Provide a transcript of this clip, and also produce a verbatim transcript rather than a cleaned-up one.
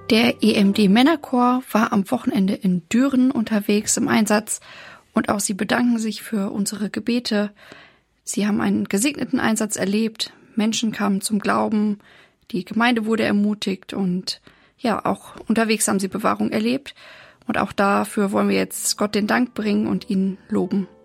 Der E M D Männerchor war am Wochenende in Düren unterwegs im Einsatz und auch sie bedanken sich für unsere Gebete. Sie haben einen gesegneten Einsatz erlebt. Menschen kamen zum Glauben, die Gemeinde wurde ermutigt und ja, auch unterwegs haben sie Bewahrung erlebt. Und auch dafür wollen wir jetzt Gott den Dank bringen und ihn loben.